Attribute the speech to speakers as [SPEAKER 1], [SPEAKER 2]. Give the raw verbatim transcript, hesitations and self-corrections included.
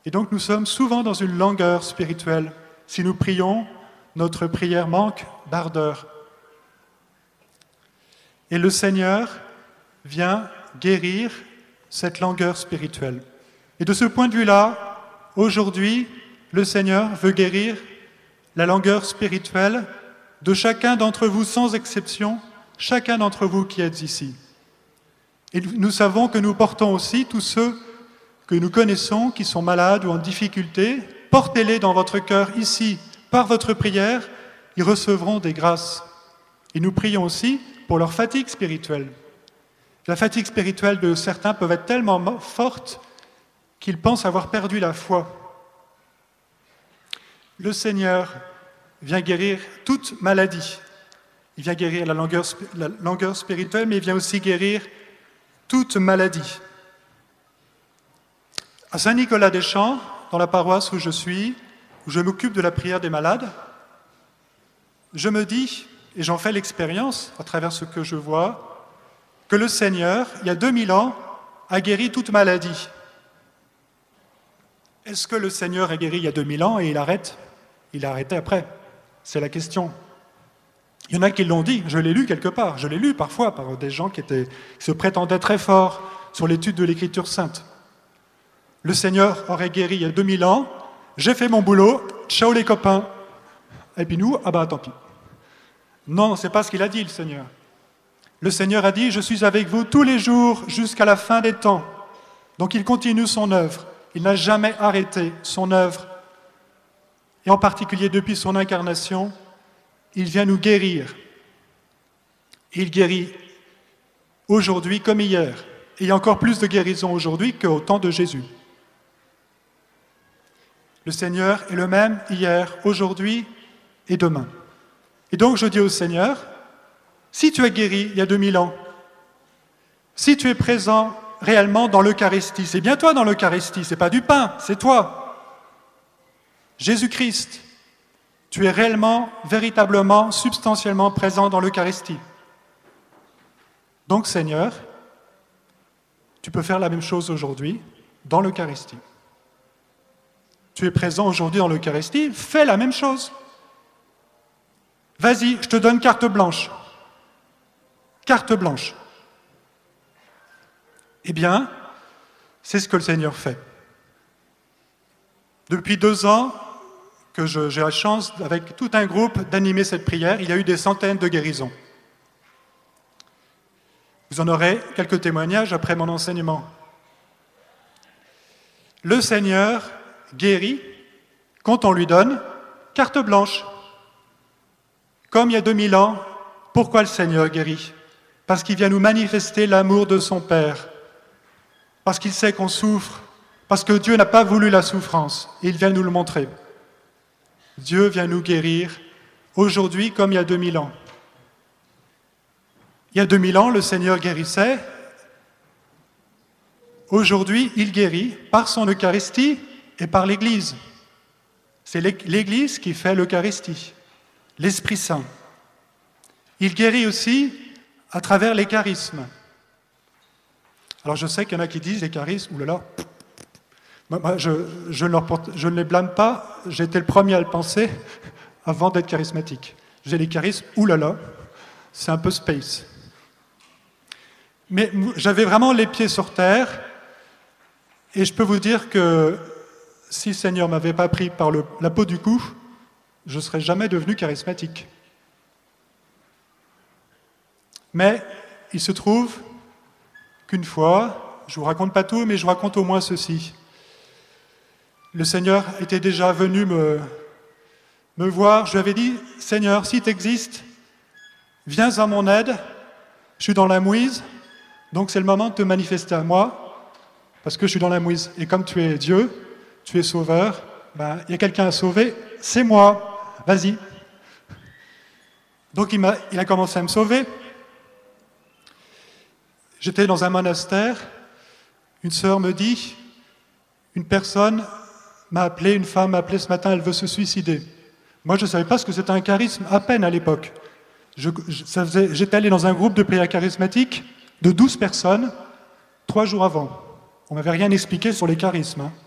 [SPEAKER 1] Et donc nous sommes souvent dans une langueur spirituelle. Si nous prions, notre prière manque d'ardeur. Et le Seigneur vient guérir cette langueur spirituelle. Et de ce point de vue-là, aujourd'hui, le Seigneur veut guérir la langueur spirituelle de chacun d'entre vous, sans exception, chacun d'entre vous qui êtes ici. Et nous savons que nous portons aussi tous ceux que nous connaissons, qui sont malades ou en difficulté. Portez-les dans votre cœur ici, par votre prière, ils recevront des grâces. Et nous prions aussi pour leur fatigue spirituelle. La fatigue spirituelle de certains peut être tellement forte qu'ils pensent avoir perdu la foi. Le Seigneur vient guérir toute maladie. Il vient guérir la langueur, la langueur spirituelle, mais il vient aussi guérir toute maladie. À Saint-Nicolas-des-Champs, dans la paroisse où je suis, où je m'occupe de la prière des malades, je me dis, et j'en fais l'expérience à travers ce que je vois, que le Seigneur, il y a deux mille ans, a guéri toute maladie. Est-ce que le Seigneur a guéri il y a deux mille ans et il arrête ? Il a arrêté après. C'est la question. Il y en a qui l'ont dit, je l'ai lu quelque part, je l'ai lu parfois par des gens qui, étaient, qui se prétendaient très forts sur l'étude de l'Écriture sainte. Le Seigneur aurait guéri il y a deux mille ans, j'ai fait mon boulot, ciao les copains. Et puis nous, ah bah tant pis. Non, c'est pas ce qu'il a dit, le Seigneur. Le Seigneur a dit, je suis avec vous tous les jours jusqu'à la fin des temps. Donc il continue son œuvre. Il n'a jamais arrêté son œuvre. Et en particulier depuis son incarnation, il vient nous guérir. Il guérit aujourd'hui comme hier. Et il y a encore plus de guérison aujourd'hui qu'au temps de Jésus. Le Seigneur est le même hier, aujourd'hui et demain. Et donc je dis au Seigneur, si tu es guéri il y a deux mille ans, si tu es présent réellement dans l'Eucharistie, c'est bien toi dans l'Eucharistie, c'est pas du pain, c'est toi. Jésus-Christ, tu es réellement, véritablement, substantiellement présent dans l'Eucharistie. Donc Seigneur, tu peux faire la même chose aujourd'hui dans l'Eucharistie. Tu es présent aujourd'hui dans l'Eucharistie, fais la même chose. Vas-y, je te donne carte blanche. Carte blanche. Eh bien, c'est ce que le Seigneur fait. Depuis deux ans que je, j'ai la chance, avec tout un groupe, d'animer cette prière, il y a eu des centaines de guérisons. Vous en aurez quelques témoignages après mon enseignement. Le Seigneur guérit quand on lui donne carte blanche. Comme il y a deux mille ans, pourquoi le Seigneur guérit ? Parce qu'il vient nous manifester l'amour de son Père. Parce qu'il sait qu'on souffre. Parce que Dieu n'a pas voulu la souffrance. Et il vient nous le montrer. Dieu vient nous guérir aujourd'hui comme il y a deux mille ans. Il y a deux mille ans, le Seigneur guérissait. Aujourd'hui, il guérit par son Eucharistie et par l'Église. C'est l'Église qui fait l'Eucharistie, l'Esprit Saint. Il guérit aussi à travers les charismes. Alors je sais qu'il y en a qui disent les charismes, oulala, moi, je, je, ne leur porte, je ne les blâme pas, j'ai été le premier à le penser avant d'être charismatique. J'ai les charismes, oulala, c'est un peu space. Mais j'avais vraiment les pieds sur terre, et je peux vous dire que si le Seigneur ne m'avait pas pris par le, la peau du cou, je ne serais jamais devenu charismatique. Mais il se trouve qu'une fois, je ne vous raconte pas tout, mais je vous raconte au moins ceci. Le Seigneur était déjà venu me, me voir. Je lui avais dit, Seigneur, si tu existes, viens à mon aide. Je suis dans la mouise, donc c'est le moment de te manifester à moi, parce que je suis dans la mouise. Et comme tu es Dieu, tu es sauveur, ben, il y a quelqu'un à sauver, c'est moi. Vas-y. Donc il, m'a, il a commencé à me sauver. J'étais dans un monastère, une sœur me dit, une personne m'a appelé, une femme m'a appelé ce matin, elle veut se suicider. Moi, je ne savais pas ce que c'était un charisme, à peine à l'époque. Je, je, ça faisait, j'étais allé dans un groupe de prière charismatique de douze personnes, trois jours avant. On ne m'avait rien expliqué sur les charismes. Hein.